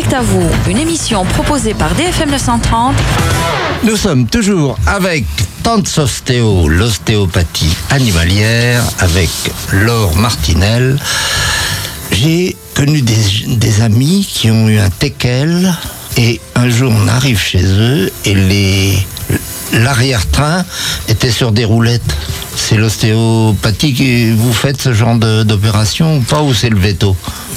Addict à vous, une émission proposée par DFM 930. Nous sommes toujours avec Tante Ostéo, l'ostéopathie animalière, avec Laure Martinel. J'ai connu des amis qui ont eu un teckel et un jour on arrive chez eux et l'arrière-train était sur des roulettes. C'est l'ostéopathie que vous faites ce genre d'opération ou pas, ou c'est le veto?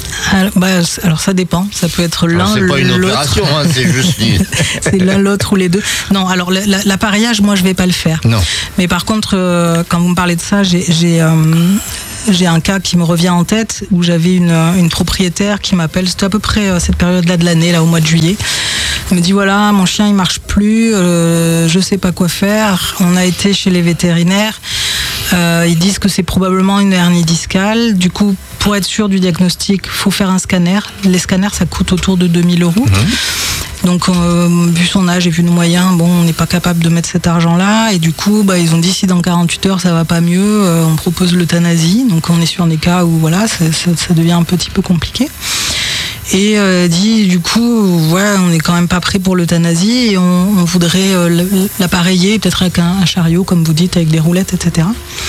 Alors ça dépend, ça peut être l'un, c'est pas une l'autre. opération, hein, c'est juste... C'est l'un, l'autre ou les deux. Non, alors l'appareillage, moi je vais pas le faire. Non. Mais par contre, quand vous me parlez de ça, j'ai un cas qui me revient en tête où j'avais une propriétaire qui m'appelle, c'était à peu près cette période-là de l'année, là au mois de juillet. Elle me dit voilà, mon chien il marche plus, je sais pas quoi faire. On a été chez les vétérinaires, ils disent que c'est probablement une hernie discale. Du coup, pour être sûr du diagnostic, faut faire un scanner. Les scanners, ça coûte autour de 2 000 €. Donc, vu son âge et vu nos moyens, on n'est pas capable de mettre cet argent-là. Et du coup, ils ont dit si dans 48 heures ça va pas mieux, on propose l'euthanasie. Donc, on est sur des cas où ça devient un petit peu compliqué. Et dit du coup, on n'est quand même pas prêt pour l'euthanasie et on voudrait l'appareiller, peut-être avec un chariot, comme vous dites, avec des roulettes, etc.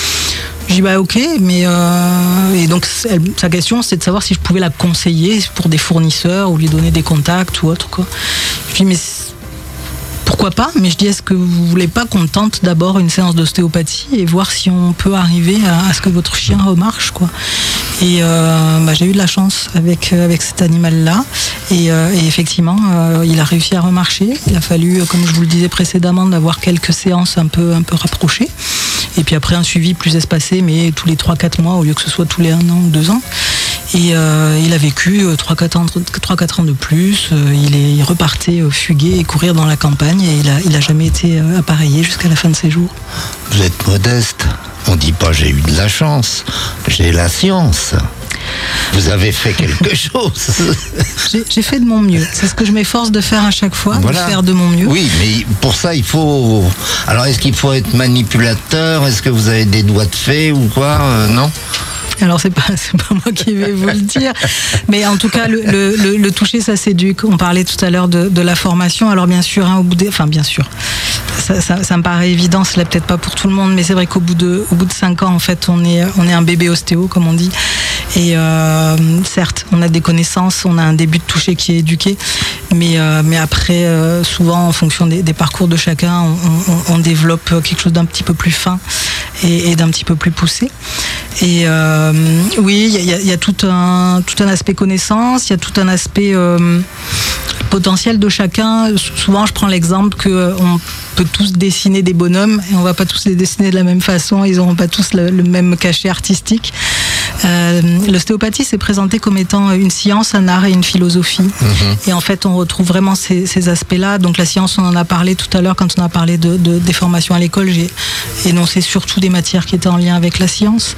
Je dis ok, mais et donc sa question c'est de savoir si je pouvais la conseiller pour des fournisseurs ou lui donner des contacts ou autre quoi. Je dis mais pourquoi pas, mais je dis est-ce que vous voulez pas qu'on tente d'abord une séance d'ostéopathie et voir si on peut arriver à ce que votre chien remarche quoi. Et j'ai eu de la chance avec cet animal-là et effectivement il a réussi à remarcher. Il a fallu, comme je vous le disais précédemment, d'avoir quelques séances un peu rapprochées et puis après un suivi plus espacé, mais tous les 3-4 mois au lieu que ce soit tous les 1 an ou 2 ans. Et il a vécu 3-4 ans de plus. Il repartait fuguer et courir dans la campagne et il a jamais été appareillé jusqu'à la fin de ses jours. Vous êtes modeste. On dit pas j'ai eu de la chance, j'ai la science. Vous avez fait quelque chose. J'ai fait de mon mieux. C'est ce que je m'efforce de faire à chaque fois, voilà. De faire de mon mieux. Oui, mais pour ça, il faut... Alors, est-ce qu'il faut être manipulateur? Est-ce que vous avez des doigts de fée ou quoi? Non? Alors c'est pas moi qui vais vous le dire, mais en tout cas le toucher ça s'éduque. On parlait tout à l'heure de la formation. Alors bien sûr, bien sûr, ça me paraît évident, ce n'est peut-être pas pour tout le monde, mais c'est vrai qu'au bout de 5 ans en fait on est un bébé ostéo comme on dit. Et certes, on a des connaissances, on a un début de toucher qui est éduqué, mais après souvent en fonction des parcours de chacun, on développe quelque chose d'un petit peu plus fin et d'un petit peu plus poussé. Et oui, il y a tout un aspect connaissance, il y a tout un aspect potentiel de chacun. Souvent, je prends l'exemple qu'on peut tous dessiner des bonhommes et on va pas tous les dessiner de la même façon, ils n'auront pas tous le même cachet artistique. L'ostéopathie s'est présentée comme étant une science, un art et une philosophie. Et en fait, on retrouve vraiment ces aspects-là. Donc la science, on en a parlé tout à l'heure quand on a parlé des formations à l'école. J'ai énoncé surtout des matières qui étaient en lien avec la science.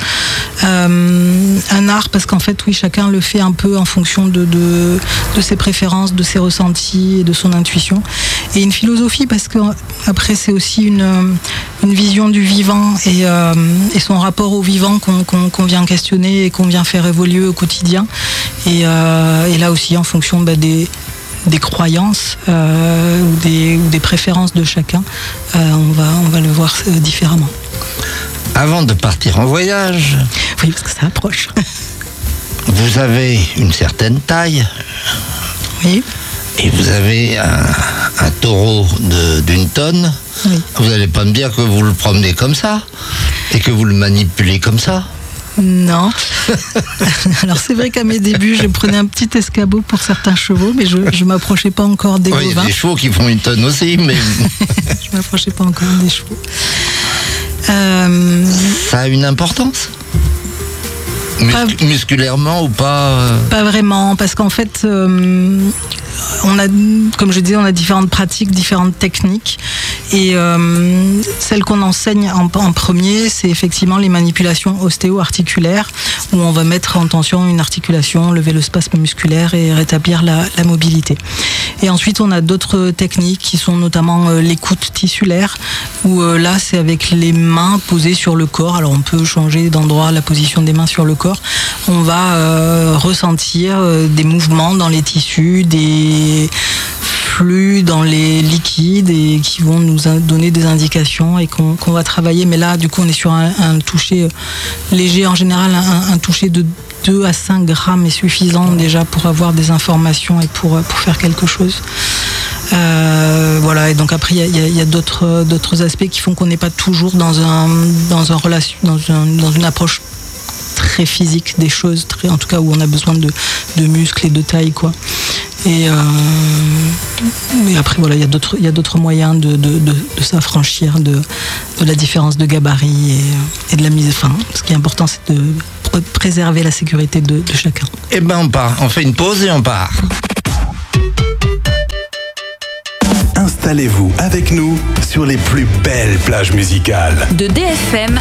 Un art, parce qu'en fait, oui, chacun le fait un peu en fonction de ses préférences, de ses ressentis et de son intuition. Et une philosophie, parce que après, c'est aussi une vision du vivant et son rapport au vivant qu'on vient questionner et qu'on vient faire évoluer au quotidien. Et là aussi, en fonction des croyances ou des préférences de chacun, on va le voir différemment. Avant de partir en voyage... Oui, parce que ça approche. Vous avez une certaine taille. Oui. Et vous avez un taureau d'une tonne. Oui. Vous n'allez pas me dire que vous le promenez comme ça et que vous le manipulez comme ça? Non. Alors c'est vrai qu'à mes débuts, je prenais un petit escabeau pour certains chevaux, mais je ne m'approchais pas encore des bovins. Il y a des chevaux qui font une tonne aussi, mais... Je ne m'approchais pas encore des chevaux. Ça a une importance? Musculairement ou pas? Pas vraiment, parce qu'en fait, on a, comme je disais, on a différentes pratiques, différentes techniques. Et celle qu'on enseigne en premier, c'est effectivement les manipulations ostéo-articulaires, où on va mettre en tension une articulation, lever le spasme musculaire et rétablir la mobilité. Et ensuite, on a d'autres techniques qui sont notamment l'écoute tissulaire, où là, c'est avec les mains posées sur le corps. Alors, on peut changer d'endroit la position des mains sur le corps. On va ressentir des mouvements dans les tissus, des les flux, dans les liquides et qui vont nous donner des indications et qu'on va travailler. Mais là, du coup, on est sur un toucher léger. En général, un toucher de 2 à 5 grammes est suffisant déjà pour avoir des informations et pour faire quelque chose. Voilà, et donc après il y a d'autres aspects qui font qu'on n'est pas toujours dans une approche très physique des choses, en tout cas où on a besoin de muscles et de taille, quoi. Et après voilà, il y a d'autres moyens de s'affranchir de la différence de gabarit et de la mise. Enfin, ce qui est important, c'est de préserver la sécurité de chacun. Eh ben on part, on fait une pause et on part. Installez-vous avec nous sur les plus belles plages musicales de DFM